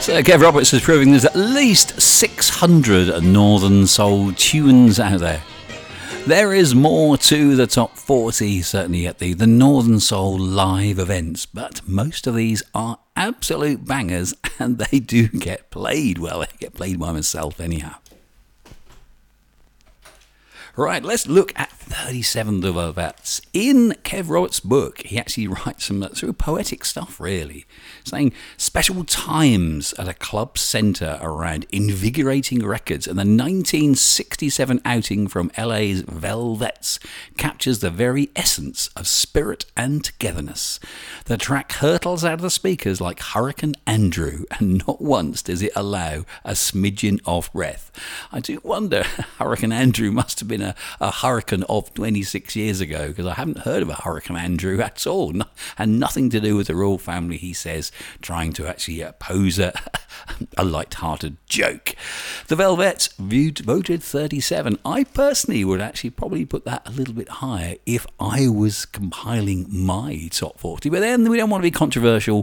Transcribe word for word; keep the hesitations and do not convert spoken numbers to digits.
So Kev Roberts is proving there's at least six hundred Northern Soul tunes out there. There is more to the top forty, certainly at the, the Northern Soul live events, but most of these are absolute bangers and they do get played. Well, they get played by myself anyhow. Right, let's look at thirty-seven The Velvets. In Kev Roberts' book, he actually writes some uh, sort of poetic stuff, really, saying special times at a club centre around invigorating records, and the nineteen sixty-seven outing from L A's Velvets captures the very essence of spirit and togetherness. The track hurtles out of the speakers like Hurricane Andrew, and not once does it allow a smidgen of breath. I do wonder, Hurricane Andrew must have been a, a hurricane of twenty-six years ago, because I haven't heard of a Hurricane Andrew at all, no, and nothing to do with the royal family, he says, trying to actually uh, pose a, a light-hearted joke. The Velvets viewed, voted thirty-seven. I personally would actually probably put that a little bit higher if I was compiling my top forty, but then we don't want to be controversial,